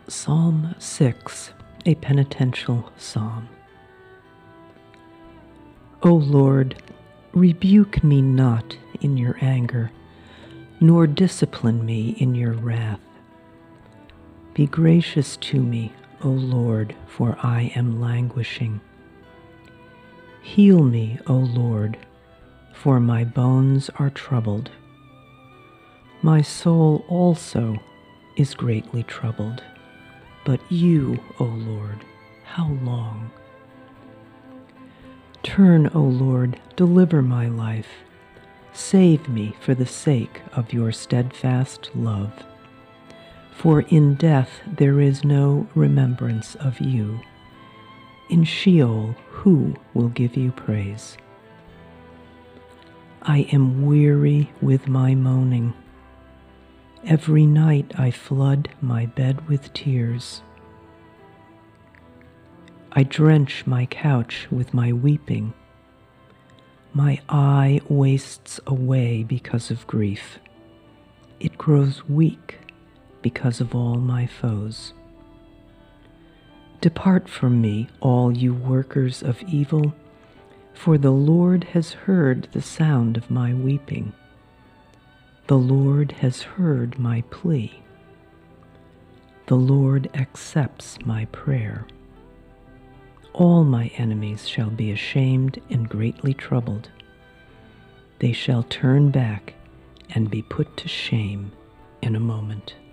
Psalm 6, a penitential psalm. O Lord, rebuke me not in your anger, nor discipline me in your wrath. Be gracious to me, O Lord, for I am languishing. Heal me, O Lord, for my bones are troubled. My soul also is greatly troubled. But you, O Lord, how long? Turn, O Lord, deliver my life. Save me for the sake of your steadfast love. For in death there is no remembrance of you. In Sheol, who will give you praise? I am weary with my moaning. Every night I flood my bed with tears. I drench my couch with my weeping. My eye wastes away because of grief. It grows weak because of all my foes. Depart from me, all you workers of evil, for the Lord has heard the sound of my weeping. The Lord has heard my plea. The Lord accepts my prayer. All my enemies shall be ashamed and greatly troubled. They shall turn back and be put to shame in a moment.